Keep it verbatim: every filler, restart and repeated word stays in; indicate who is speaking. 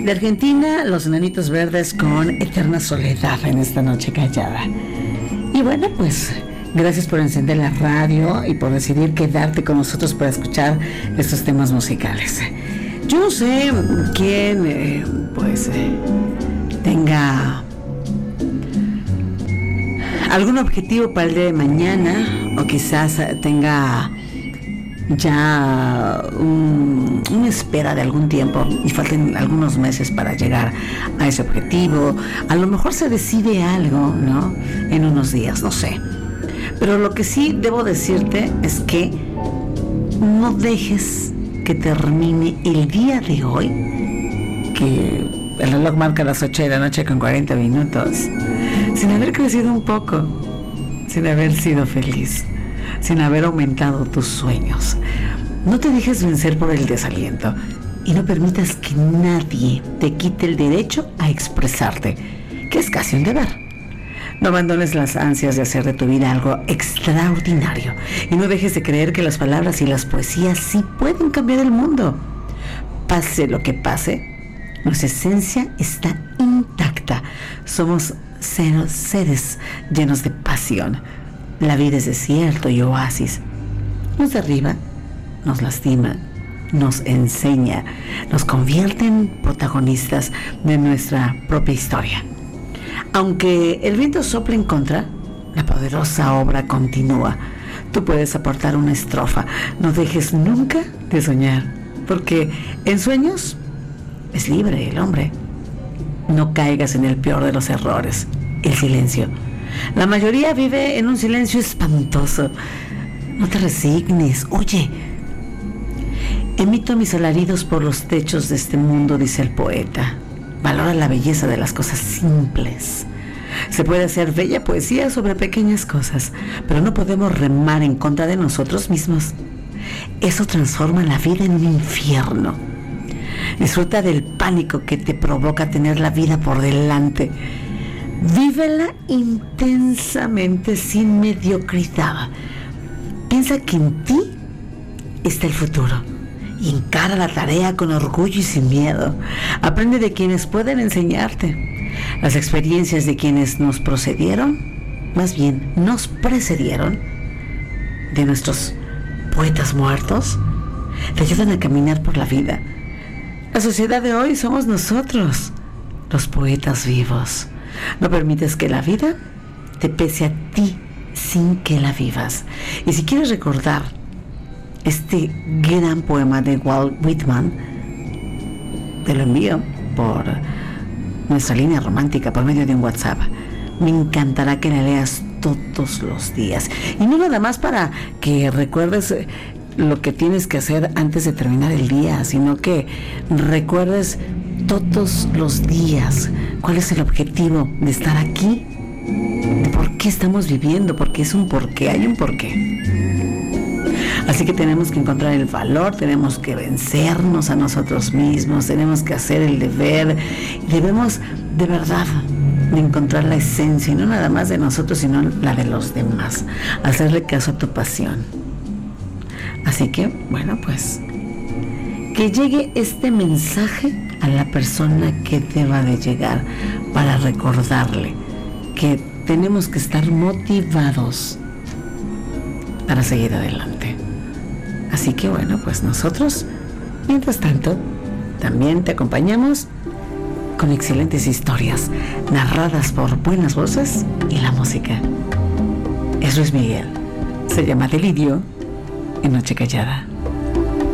Speaker 1: De Argentina, Los Enanitos Verdes con Eterna Soledad en esta noche callada. Y bueno, pues gracias por encender la radio y por decidir quedarte con nosotros para escuchar estos temas musicales. Yo no sé quién eh, pues eh, tenga algún objetivo para el día de mañana, o quizás tenga ya un, una espera de algún tiempo y falten algunos meses para llegar a ese objetivo. A lo mejor se decide algo, ¿no? En unos días, no sé. Pero lo que sí debo decirte es que no dejes que termine el día de hoy, que el reloj marca las ocho de la noche con cuarenta minutos, sin haber crecido un poco, sin haber sido feliz, sin haber aumentado tus sueños. No te dejes vencer por el desaliento y no permitas que nadie te quite el derecho a expresarte, que es casi un deber. No abandones las ansias de hacer de tu vida algo extraordinario y no dejes de creer que las palabras y las poesías sí pueden cambiar el mundo. Pase lo que pase, nuestra esencia está intacta. Somos seres, seres llenos de pasión. La vida es desierto y oasis. Nos derriba, nos lastima, nos enseña, nos convierte en protagonistas de nuestra propia historia. Aunque el viento sople en contra, la poderosa obra continúa. Tú puedes aportar una estrofa. No dejes nunca de soñar, porque en sueños es libre el hombre. No caigas en el peor de los errores, el silencio. La mayoría vive en un silencio espantoso. No te resignes. Oye, emito mis alaridos por los techos de este mundo, dice el poeta. Valora la belleza de las cosas simples. Se puede hacer bella poesía sobre pequeñas cosas, pero no podemos remar en contra de nosotros mismos. Eso transforma la vida en un infierno. Disfruta del pánico que te provoca tener la vida por delante. Vívela intensamente, sin mediocridad. Piensa que en ti está el futuro y encara la tarea con orgullo y sin miedo. Aprende de quienes pueden enseñarte. Las experiencias de quienes nos procedieron, más bien nos precedieron, de nuestros poetas muertos, te ayudan a caminar por la vida. La sociedad de hoy somos nosotros, los poetas vivos. No permites que la vida te pese a ti sin que la vivas. Y si quieres recordar este gran poema de Walt Whitman, te lo envío por nuestra línea romántica, por medio de un WhatsApp. Me encantará que la leas todos los días. Y no nada más para que recuerdes lo que tienes que hacer antes de terminar el día, sino que recuerdes todos los días cuál es el objetivo de estar aquí, de por qué estamos viviendo, porque es un porqué, hay un porqué. Así que tenemos que encontrar el valor, tenemos que vencernos a nosotros mismos, tenemos que hacer el deber, debemos de verdad de encontrar la esencia, y no nada más de nosotros, sino la de los demás, hacerle caso a tu pasión. Así que, bueno, pues, que llegue este mensaje a la persona que deba de llegar, para recordarle que tenemos que estar motivados para seguir adelante. Así que bueno, pues nosotros, mientras tanto, también te acompañamos con excelentes historias narradas por buenas voces y la música. Es Luis Miguel, se llama Delirio en Noche Callada.